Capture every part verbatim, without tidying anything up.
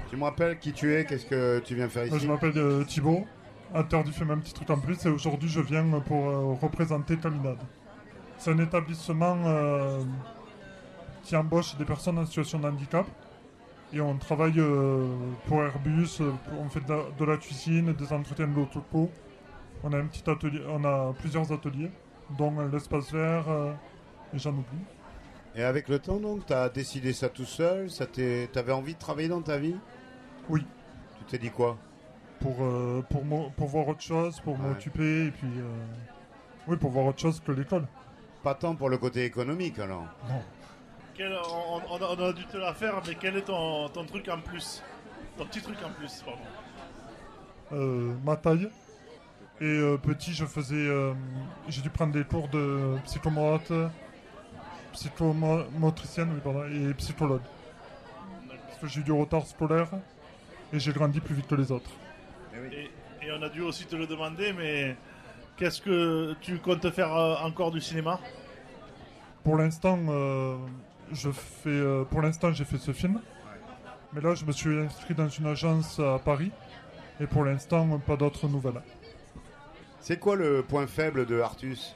Tu me rappelles qui tu es, qu'est-ce que tu viens faire ici? Je m'appelle euh, Thibaut, acteur du film Un petit truc en plus, et aujourd'hui je viens pour euh, représenter Caminade. C'est un établissement euh, qui embauche des personnes en situation de handicap. Et on travaille euh, pour Airbus, euh, pour- on fait de la, de la cuisine, des entretiens de l'autopo. On a un petit atelier, on a plusieurs ateliers, dont euh, l'espace vert, euh, et j'en oublie. Et avec le temps, donc, t'as décidé ça tout seul, ça t'est... t'avais envie de travailler dans ta vie? Oui, Tu t'es dit quoi? pour, euh, pour, mo- pour voir autre chose, pour Ouais. m'occuper, et puis... euh, oui, pour voir autre chose que l'école. Pas tant pour le côté économique, alors. Non. Quel, on, on a, on a dû te la faire, mais quel est ton, ton truc en plus? Ton petit truc en plus, pardon. Euh, ma taille. Et euh, petit, je faisais... euh, j'ai dû prendre des cours de psychomote, psychomotricienne, oui, pardon, et psychologue. Parce que j'ai eu du retard scolaire, et j'ai grandi plus vite que les autres. Et, et on a dû aussi te le demander, mais qu'est-ce que tu comptes faire euh, encore du cinéma? Pour l'instant, euh, je fais, euh, pour l'instant, j'ai fait ce film. Mais là, je me suis inscrit dans une agence à Paris. Et pour l'instant, pas d'autres nouvelles. C'est quoi le point faible de Artus?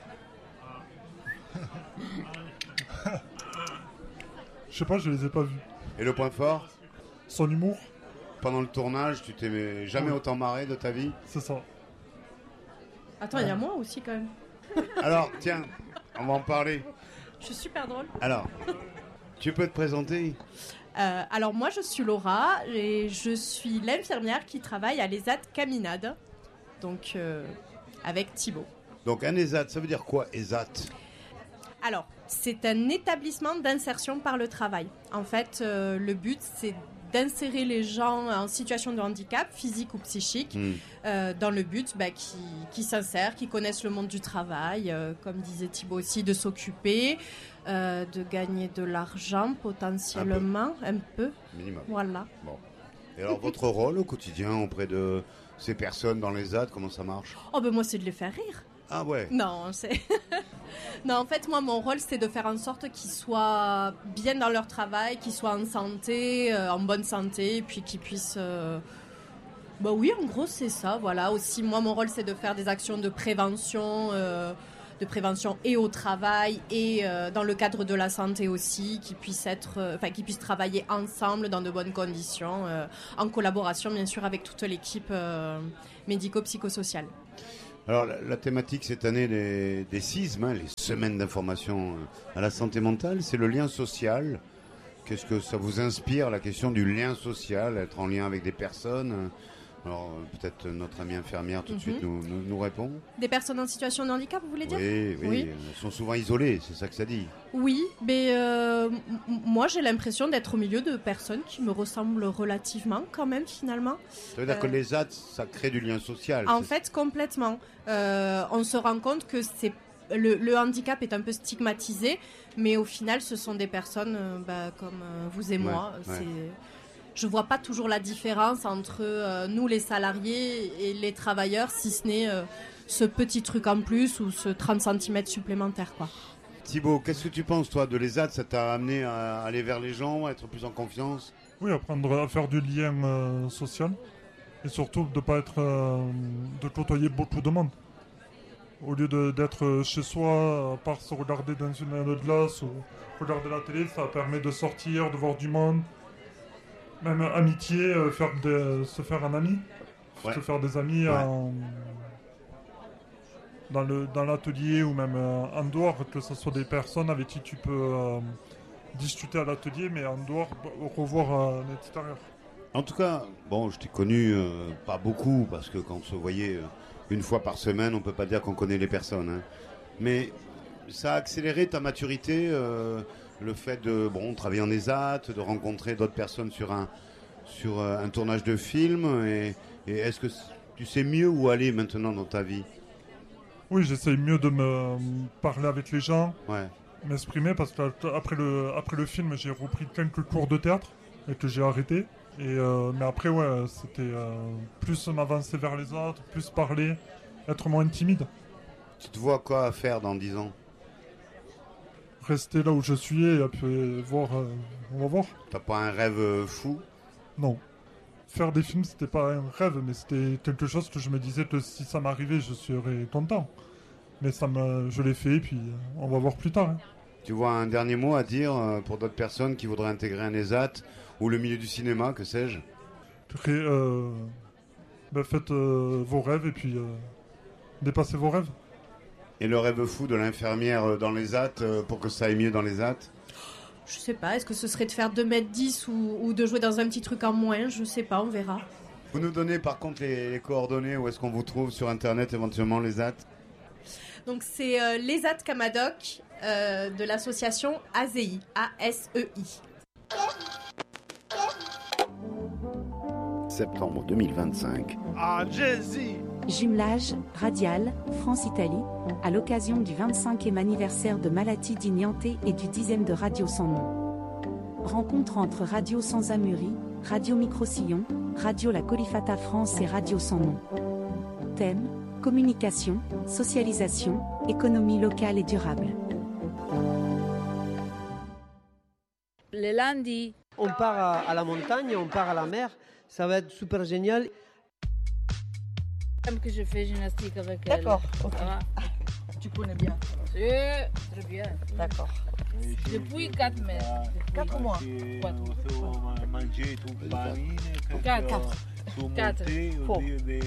Je sais pas, je les ai pas vus. Et le point fort? Son humour, Pendant le tournage, tu t'es jamais Oui. autant marré de ta vie? c'est ça. Attends, il y a moi aussi quand même. Alors, tiens, on va en parler. Je suis super drôle. Alors, tu peux te présenter? Euh, alors moi je suis Laura et je suis l'infirmière qui travaille à l'ESAT Caminade. Donc euh, avec Thibaut. Donc, un ESAT, ça veut dire quoi, ESAT? Alors, c'est un établissement d'insertion par le travail. En fait, euh, le but, c'est d'insérer les gens en situation de handicap, physique ou psychique, Hmm. euh, dans le but bah, qui, qui s'insèrent, qui connaissent le monde du travail, euh, comme disait Thibaut aussi, de s'occuper, euh, de gagner de l'argent potentiellement, un peu. Minimum. Voilà. Bon. Et alors, votre rôle au quotidien auprès de ces personnes dans les ESAT, comment ça marche? Oh ben moi, c'est de les faire rire. Ah ouais. Non, c'est... non, en fait, moi, mon rôle, c'est de faire en sorte qu'ils soient bien dans leur travail, qu'ils soient en santé, euh, en bonne santé, et puis qu'ils puissent... euh, Bah oui, en gros, c'est ça, voilà. Aussi, moi, mon rôle, c'est de faire des actions de prévention, euh, de prévention et au travail, et euh, dans le cadre de la santé aussi, qu'ils puissent être... euh, Enfin, qu'ils puissent travailler ensemble dans de bonnes conditions, euh, en collaboration, bien sûr, avec toute l'équipe euh, médico-psychosociale. Alors, la, la thématique cette année des, des S I S M, hein, les semaines d'information euh, à la santé mentale, c'est le lien social. Qu'est-ce que ça vous inspire, la question du lien social, être en lien avec des personnes euh, Alors, euh, peut-être notre amie infirmière tout de Mhm. suite nous, nous, nous répond. Des personnes en situation de handicap, vous voulez dire? Oui, oui, Oui. elles sont souvent isolées, c'est ça que ça dit. Oui, mais euh, m- m- moi j'ai l'impression d'être au milieu de personnes qui me ressemblent relativement quand même finalement. Ça veut dire Euh, que les A T, ça crée du lien social. En c'est- fait, complètement. Euh, on se rend compte que c'est le, le handicap est un peu stigmatisé, mais au final, ce sont des personnes euh, bah, comme euh, vous et moi. Ouais, ouais. C'est... Je vois pas toujours la différence entre euh, nous, les salariés, et les travailleurs, si ce n'est euh, ce petit truc en plus ou ce trente centimètres supplémentaire, quoi. Thibaut, qu'est-ce que tu penses, toi, de les A T? Ça t'a amené à aller vers les gens, à être plus en confiance? Oui, apprendre à faire du lien euh, social. Et surtout de pas être... euh, de côtoyer beaucoup de monde. Au lieu de- d'être chez soi, à part se regarder dans une aire de glace ou regarder la télé, ça permet de sortir, de voir du monde. Même amitié, euh, faire des- se faire un ami. Ouais. Se faire des amis Ouais. en... dans le dans l'atelier ou même euh, en dehors, que ce soit des personnes avec qui tu peux euh, discuter à l'atelier, mais en dehors, b- revoir à l'extérieur. En tout cas, bon, je t'ai connu euh, pas beaucoup, parce que quand on se voyait euh, une fois par semaine, on peut pas dire qu'on connaît les personnes. Hein. Mais ça a accéléré ta maturité, euh, le fait de bon travailler en E S A T, de rencontrer d'autres personnes sur un sur euh, un tournage de film. Et, et est-ce que c- tu sais mieux où aller maintenant dans ta vie? Oui, j'essaye mieux de me euh, parler avec les gens, Ouais. m'exprimer, parce que euh, après le, après le film, j'ai repris quelques cours de théâtre et que j'ai arrêté. Et, euh, mais après, ouais, c'était euh, plus m'avancer vers les autres, plus parler, être moins timide. Tu te vois quoi faire dans dix ans? Rester là où je suis et puis voir, euh, on va voir. T'as pas un rêve euh, fou? Non. faire des films, c'était pas un rêve, mais c'était quelque chose que je me disais que si ça m'arrivait, je serais content. Mais ça me, je l'ai fait, et puis on va voir plus tard. Hein. Tu vois un dernier mot à dire euh, pour d'autres personnes qui voudraient intégrer un ESAT ou le milieu du cinéma, que sais-je? Très, euh, ben faites euh, vos rêves et puis euh, dépassez vos rêves. Et le rêve fou de l'infirmière dans l'ESAT euh, pour que ça aille mieux dans l'ESAT? Je sais pas, est-ce que ce serait de faire deux mètres dix ou, ou de jouer dans un petit truc en moins? Je sais pas, on verra. Vous nous donnez par contre les, les coordonnées, où est-ce qu'on vous trouve sur internet éventuellement, l'ESAT? Donc c'est euh, l'ESAT Camadoc euh, de l'association A S E I. A S E I. Septembre deux mille vingt-cinq. Ah, Jay-Z! Jumelage radial France-Italie à l'occasion du vingt-cinquième anniversaire de Malattie di Niente et du dixième de Radio Sans Nom. Rencontre entre Radio Sans Amuri, Radio Micro-Sillon, Radio La Colifata France et Radio Sans Nom. Thème: communication, socialisation, économie locale et durable. Les lundis. On part à, à la montagne, on part à la mer, ça va être super génial. Même que je fais gymnastique avec elle. D'accord, ok. Ça va? Tu connais bien. Si, très bien. D'accord. Depuis quatre mois. Quatre mois. Quatre. Quatre. Faux.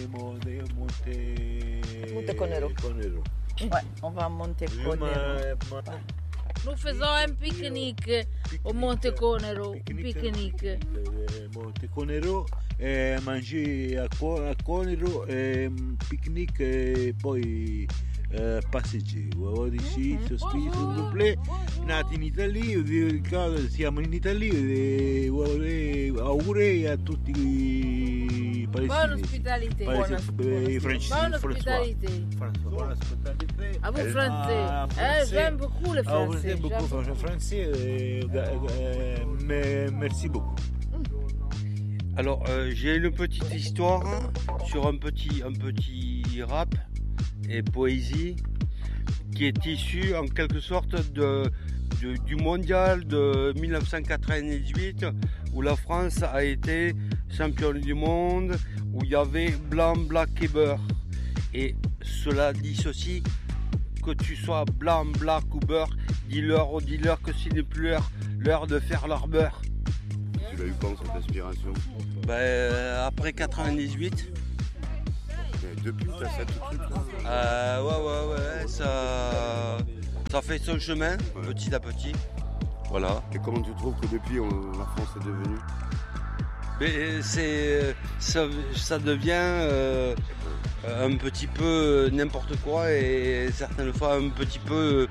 Monteconero. Ouais, on va à Monteconero. Nous faisons un pique-nique au Monteconero. Un pique-nique. Monteconero, eh, manger a, Co- a Conero, eh, picnic e poi eh, passeggi. Volevo dire sì, s'il vous plaît, nati in Italia, vi ricordo, siamo in Italia e vorrei auguri a tutti i Bonne palestinesi. hospitalité. Palestinesi, francesi, Bonne François. hospitalité. François, bonne hospitalité. À vous, Ah, Français. français. Eh, j'aime beaucoup les Ah, vous Français. aimez beaucoup J'aime- le français, euh, euh, mais merci beaucoup. Alors, euh, j'ai une petite histoire sur un petit, un petit rap et poésie qui est issu en quelque sorte de, de- du mondial de dix-neuf cent quatre-vingt-dix-huit où la France a été championne du monde, où il y avait blanc, black et beurre. Et cela dit ceci, que tu sois blanc, black ou beurre, dis-leur aux dealers que ce n'est plus l'heure, l'heure de faire leur beurre. Tu l'as eu quand cette inspiration? Ben, après quatre-vingt-dix-huit. Et depuis, t'as fait tout de suite là? Euh, ouais, ouais, ouais, ça, ça fait son chemin, Ouais. petit à petit. Voilà. Et comment tu trouves que depuis, on- la France est devenue? Mais c'est, ça, ça devient euh, un petit peu n'importe quoi et certaines fois un petit peu.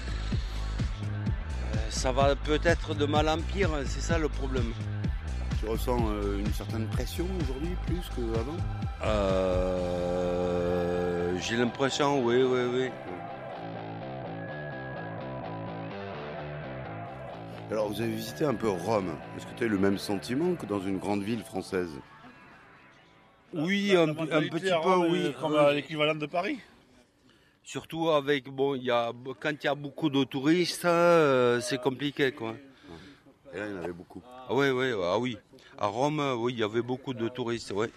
euh, Ça va peut-être de mal en pire, c'est ça le problème. Tu ressens euh, une certaine pression aujourd'hui, plus qu'avant? Euh, j'ai l'impression, oui, oui, oui. Alors, vous avez visité un peu Rome. Est-ce que tu as eu le même sentiment que dans une grande ville française? Oui, un, La un mentalité petit à peu, Rome oui. est comme à l'équivalent de Paris. Surtout avec, bon, il y a, quand il y a beaucoup de touristes, euh, c'est compliqué, quoi. Et là, il y en avait beaucoup. Ah oui, oui, ah oui. À Rome, oui, il y avait beaucoup de touristes, oui.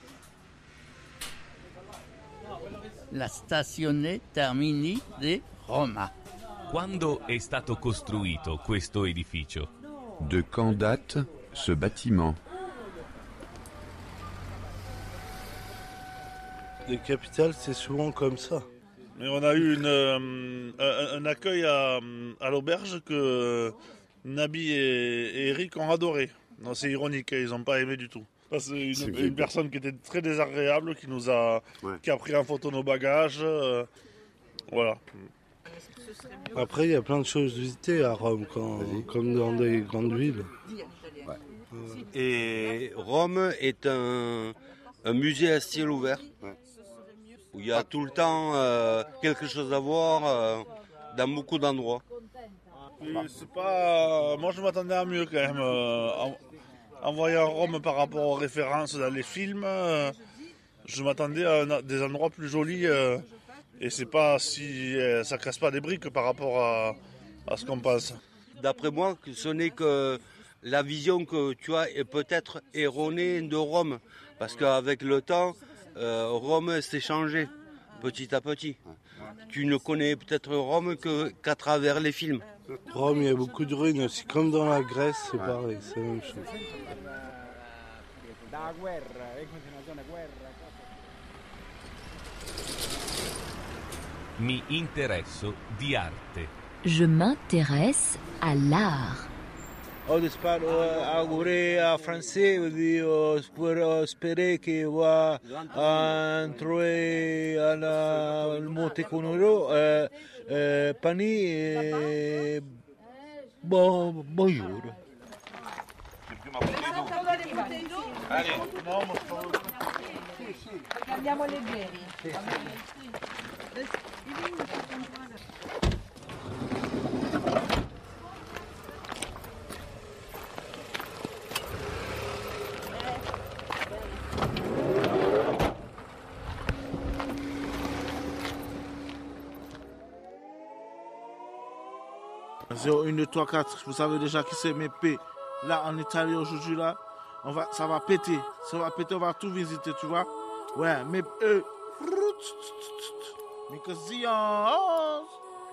La stazione Termini di Roma. Quando è stato costruito questo edificio? De quand date ce bâtiment? Les capitales, c'est souvent comme ça. Mais on a eu une, euh, un, un accueil à, à l'auberge que Nabi et, et Eric ont adoré. Non, c'est ironique, ils n'ont pas aimé du tout. C'est une, C'est une bien. personne qui était très désagréable, qui nous a, Ouais. qui a pris en photo nos bagages. euh, voilà. Après, il y a plein de choses visitées à Rome, quand, comme dans des grandes villes. Et Rome est un, un musée à ciel ouvert, où il y a tout le temps euh, quelque chose à voir euh, dans beaucoup d'endroits. Et c'est pas... Moi, je m'attendais à mieux quand même. euh, en, en voyant Rome par rapport aux références dans les films, euh, je m'attendais à un- des endroits plus jolis. euh, et c'est pas si euh, ça casse pas des briques par rapport à, à ce qu'on pense. D'après moi, que ce n'est que la vision que tu as est peut-être erronée de Rome. Parce qu'avec le temps, euh, Rome s'est changé petit à petit. Tu ne connais peut-être Rome que, qu'à travers les films. Rome, il y a beaucoup de ruines aussi. Comme dans la Grèce, c'est Ouais. pareil, c'est la même chose. Mi interesso di arte. Je m'intéresse à l'art. Au départ, auguré à français, pour espérer qu'il va entrer à Monte Conero, Pani, et bon, bonjour. Allez, no, ma sto... Perché andiamo leggeri. zéro, un, deux, trois, quatre, vous savez déjà qui c'est mes P. Là, en Italie, aujourd'hui, là, on va, ça va péter. Ça va péter, on va tout visiter, tu vois. Ouais, mes E. Mais que science.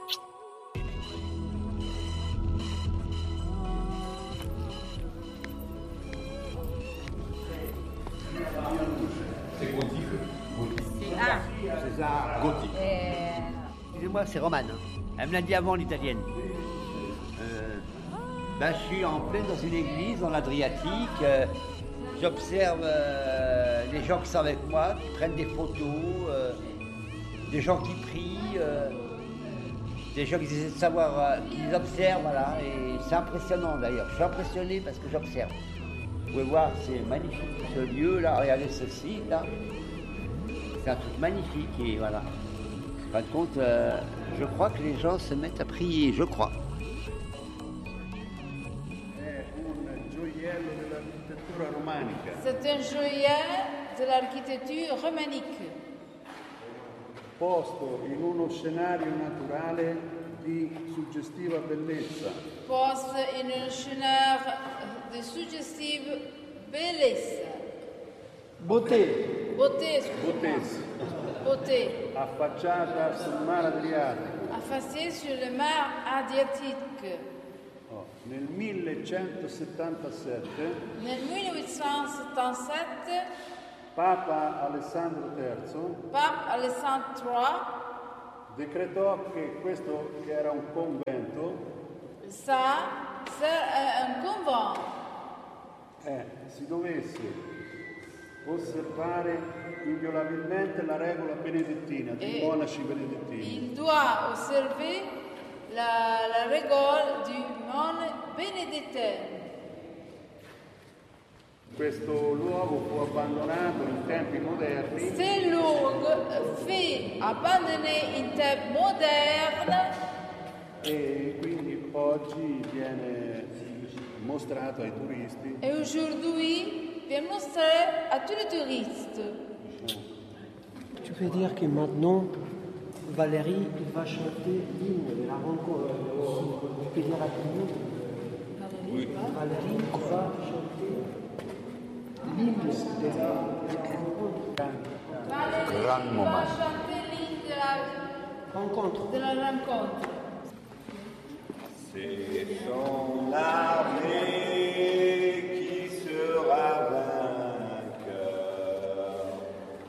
C'est gothique. Ah. C'est ça, gothique. Excusez-moi, c'est Romane. Elle me l'a dit avant, l'italienne. Euh, ben, je suis en plein dans une église, dans l'Adriatique. Euh, J'observe euh, les gens qui sont avec moi, qui prennent des photos, euh, des gens qui prient, euh, des gens qui essaient de savoir, euh, qui observent, voilà. Et c'est impressionnant d'ailleurs. Je suis impressionné parce que j'observe. Vous pouvez voir, c'est magnifique. Ce lieu-là, regardez ce site, là. C'est un truc magnifique et voilà. En fin de compte, euh, je crois que les gens se mettent à prier, je crois. C'est un joyau de l'architettura romanique. Posto in uno scenario naturale di suggestiva bellezza. Poste in un scenario de suggestive bellezza. Beauté. Beauté, scusa. Beauté. Affacciata sul mare Adriatico. Affacée sur le mar Adriatique. Oh, nel millecentosettantasette Nel millenovecentosettantasette Papa Alessandro terzo Papa Alessandro terzo decretò che questo, che era un convento, ça, c'est un convent. Eh, si dovesse osservare inviolabilmente la regola benedettina, dei E monaci benedettini. Il doit observer la, la règle du moine bénédictin. Questo luogo fu abbandonato in tempi moderni. Ce lieu fut abandonné in temps moderne. E quindi oggi viene mostrato ai turisti. Et aujourd'hui, bien montré à tous les touristes. Tu veux dire que maintenant, Valérie il va chanter l'hymne de la rencontre. Tu peux dire à tout le monde. Oui. Valérie va chanter l'hymne de la rencontre. Grand moment. Va chanter l'hymne de la rencontre. De la rencontre. C'est son l'armée.